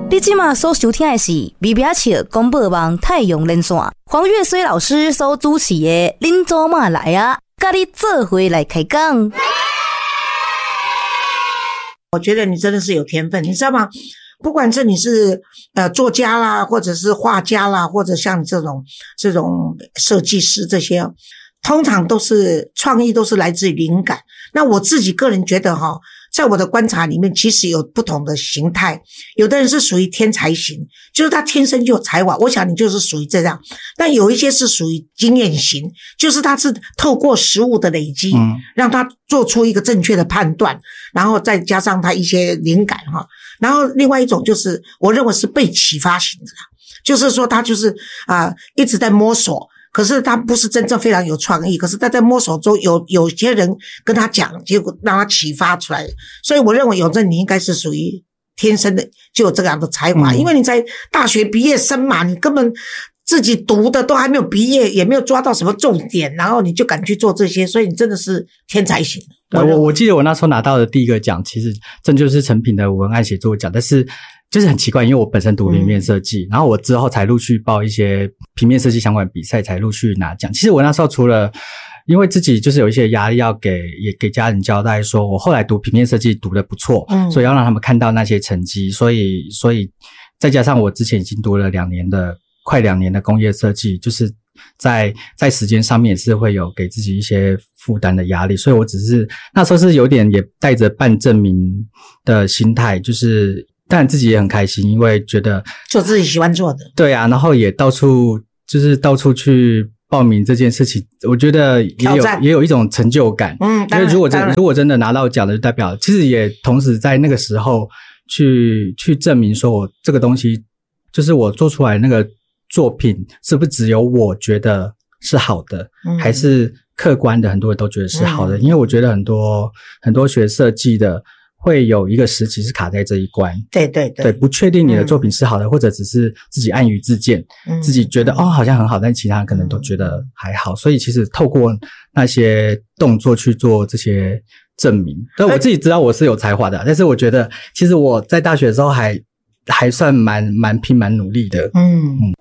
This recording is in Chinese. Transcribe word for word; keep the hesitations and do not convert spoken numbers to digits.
你现在所收听的是微微笑广播网太阳连线，黄月水老师所主持的恁祖妈来啊，跟你做伙来开讲。 我觉得你真的是有天分，你知道吗？不管是你是呃作家啦，或者是画家啦，或者像这种这种设计师这些，通常都是创意都是来自于灵感。那我自己个人觉得哈，在我的观察里面，其实有不同的形态。有的人是属于天才型，就是他天生就有才华，我想你就是属于这样。但有一些是属于经验型，就是他是透过实物的累积，嗯，让他做出一个正确的判断，然后再加上他一些灵感哈。然后另外一种就是我认为是被启发型的，就是说他就是啊、呃、一直在摸索。可是他不是真正非常有创意，可是他在摸索中有有些人跟他讲，结果让他启发出来。所以我认为永正你应该是属于天生的就有这样的才华，嗯，因为你在大学毕业生嘛，你根本自己读的都还没有毕业，也没有抓到什么重点，然后你就敢去做这些，所以你真的是天才型的。 对，我我记得我那时候拿到的第一个奖，其实这就是成品的文案写作奖，但是就是很奇怪，因为我本身读平面设计，嗯，然后我之后才陆续报一些平面设计相关比赛，才陆续拿奖。其实我那时候除了因为自己就是有一些压力要给也给家人交代，说我后来读平面设计读得不错，嗯，所以要让他们看到那些成绩，所以所以再加上我之前已经读了两年的快两年的工业设计，就是在在时间上面也是会有给自己一些负担的压力，所以我只是那时候是有点也带着半证明的心态，就是当然自己也很开心，因为觉得做自己喜欢做的。对啊，然后也到处就是到处去报名这件事情，我觉得也有也有一种成就感。嗯，因为如果真如果真的拿到奖的，就代表其实也同时在那个时候去去证明说我这个东西就是我做出来那个作品是不是只有我觉得是好的，嗯，还是客观的很多人都觉得是好的，嗯，因为我觉得很多很多学设计的会有一个时期是卡在这一关， 对对对， 对，不确定你的作品是好的，嗯，或者只是自己安于自见，嗯，自己觉得哦好像很好，但其他人可能都觉得还好，嗯，所以其实透过那些动作去做这些证明，但我自己知道我是有才华的，但是我觉得其实我在大学的时候还还算蛮蛮拼蛮努力的。 嗯，嗯